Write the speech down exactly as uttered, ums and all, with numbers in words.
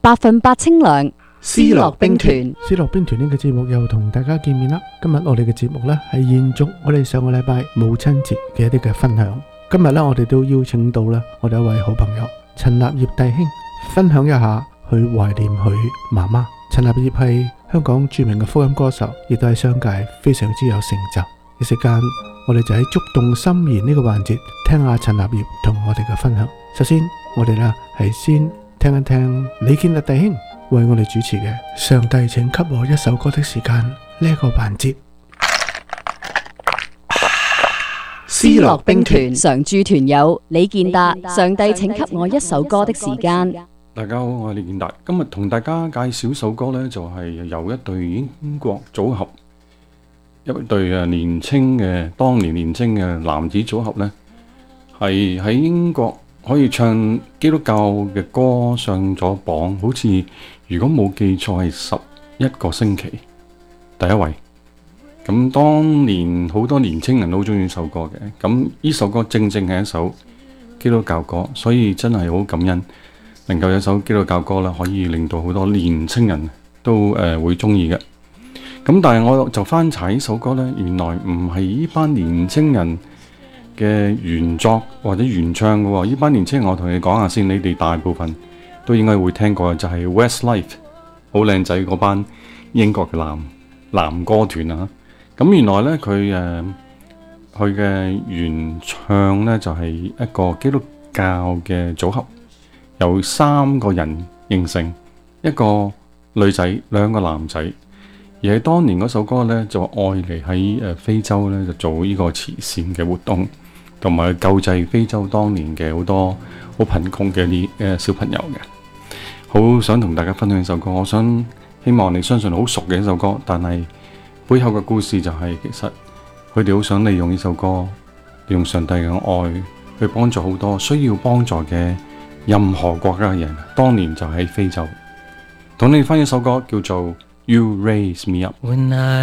百分百清涼，思樂兵團。 思樂兵團呢個節目又同大家見面啦。今日我哋嘅節目呢係延續我哋上個禮拜母親節嘅一啲嘅分享。今日呢，我哋都邀請到呢我哋一位好朋友陳立業弟兄分享一下佢懷念佢媽媽。陳立業係香港著名嘅福音歌手，亦都係商界非常之有成就。一時間我哋就喺觸動心弦呢個環節聽下陳立業同我哋嘅分享。首先我哋呢係先聽一聽李建立弟兄為我哋主持嘅上帝請給我一首歌的時間呢一個環節。 思樂兵團常駐團友李建達，上帝請給我一首歌的時間。 大家好，我係李建達，今日同大家介紹首歌呢，就係由一對英國組合，一對誒年青嘅當年年青嘅男子組合呢，係喺英國可以唱基督教嘅歌上咗榜，好似如果冇記錯係十一個星期第一位。咁當年好多年青人都好中意呢首歌嘅，咁呢首歌正正係一首基督教歌，所以真係好感恩能夠有一首基督教歌啦，可以令到好多年青人都誒、呃、會中意嘅。咁但係我就翻查呢首歌呢，原來唔係呢班年青人嘅原作或者原唱嘅喎。呢班年青人我同你講下先，你哋大部分都應該會聽過，就係 Westlife 好靚仔嗰班英國嘅男男歌團啊。咁原來呢，佢誒佢嘅原唱呢，就係、是、一個基督教嘅組合，由三個人形成，一個女仔兩個男仔。而喺當年嗰首歌呢，就愛嚟喺誒非洲呢，就做呢個慈善嘅活動，同埋救濟非洲當年嘅好多好貧窮嘅啲誒小朋友嘅。好想同大家分享呢首歌，我想希望你相信好熟嘅一首歌，但係背後嘅故事就係、是、其實佢哋好想利用呢首歌，利用上帝嘅愛去幫助好多需要幫助嘅任何國家嘅人。當年就喺非洲。同你翻一首歌叫做You Raise Me Up。